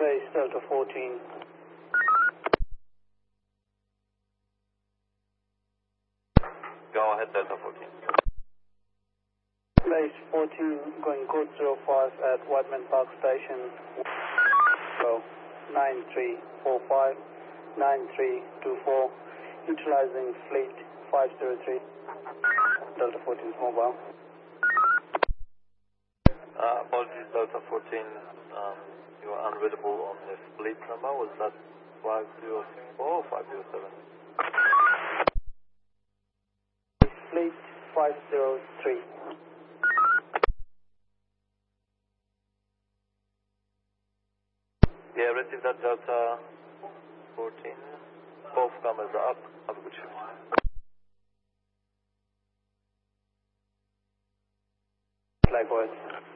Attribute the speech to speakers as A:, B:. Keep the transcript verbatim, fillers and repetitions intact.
A: Base Delta fourteen.
B: Go ahead, Delta fourteen.
A: Base fourteen going code zero five at Whiteman Park Station. Go nine three four five nine three two four. Utilizing fleet five zero three. Delta fourteen is mobile.
B: Uh, apologies, Delta fourteen. Um, you are unreadable on the fleet number. Was that five zero four or five zero seven?
A: Fleet five zero three.
B: Yeah, receive that, Delta fourteen. Both cameras are up. Have a good shift.
A: Likewise.